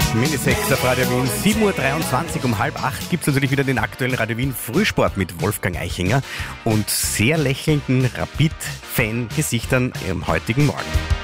Mini-6 auf Radio Wien, 7.23 Uhr, um 7:30 gibt es natürlich wieder den aktuellen Radio Wien Frühsport mit Wolfgang Eichinger und sehr lächelnden Rapid-Fan-Gesichtern am heutigen Morgen.